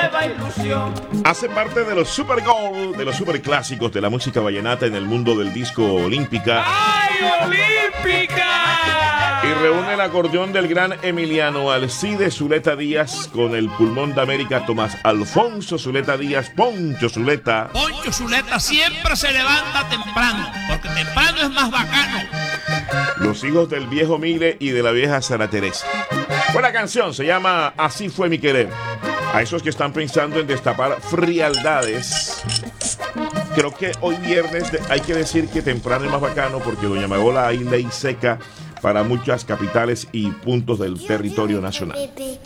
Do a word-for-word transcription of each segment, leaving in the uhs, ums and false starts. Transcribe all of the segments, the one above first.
nueva ilusión. Hace parte de los super gold, de los super clásicos de la música vallenata en el mundo del disco Olímpica. ¡Ay, Olímpica! Y reúne el acordeón del gran Emiliano Alcide Zuleta Díaz con el pulmón de América Tomás Alfonso Zuleta Díaz, Poncho Zuleta. Poncho Zuleta siempre se levanta temprano, porque temprano es más bacano. Los hijos del viejo Mile y de la vieja Sara Teresa. Buena canción, se llama Así fue mi querer. A esos que están pensando en destapar frialdades, creo que hoy viernes hay que decir que temprano es más bacano, porque doña Magola hay ley seca para muchas capitales y puntos del territorio nacional.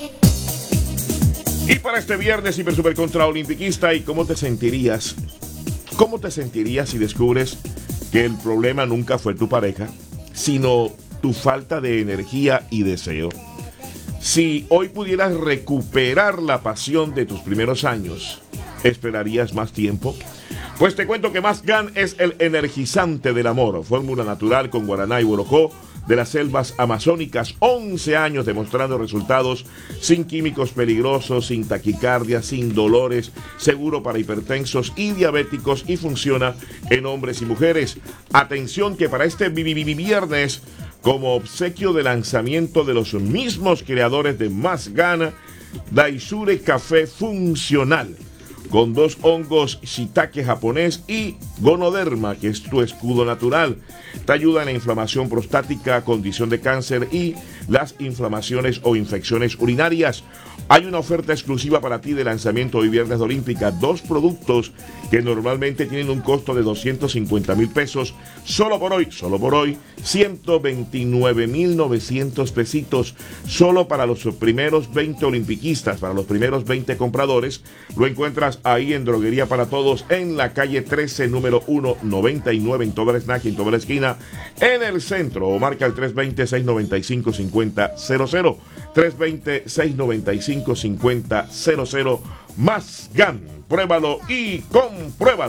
Y para este viernes, Hiper Super Contra Olimpiquista. ¿Y cómo te sentirías? ¿Cómo te sentirías si descubres que el problema nunca fue tu pareja, sino tu falta de energía y deseo? Si hoy pudieras recuperar la pasión de tus primeros años, ¿esperarías más tiempo? Pues te cuento que Más Gan es el energizante del amor, fórmula natural con guaraná y borojó de las selvas amazónicas, once años demostrando resultados sin químicos peligrosos, sin taquicardia, sin dolores, seguro para hipertensos y diabéticos, y funciona en hombres y mujeres. Atención que para este viernes, como obsequio de lanzamiento de los mismos creadores de Más Gan, Daisure Café Funcional, con dos hongos shiitake japonés y gonoderma, que es tu escudo natural. Te ayuda en la inflamación prostática, condición de cáncer y las inflamaciones o infecciones urinarias. Hay una oferta exclusiva para ti de lanzamiento hoy viernes de Olímpica. Dos productos que normalmente tienen un costo de doscientos cincuenta mil pesos. Solo por hoy, solo por hoy, ciento veintinueve mil novecientos pesitos. Solo para los primeros veinte olimpiquistas, para los primeros veinte compradores. Lo encuentras ahí en Droguería para Todos, en la calle trece, número ciento noventa y nueve, en toda la esquina, en toda la esquina, en el centro. O marca el tres dos cero, seis nueve cinco, cinco cero cero cero. tres dos cero, seis nueve cinco, cinco cero cero cero. Más Gan, pruébalo y compruébalo.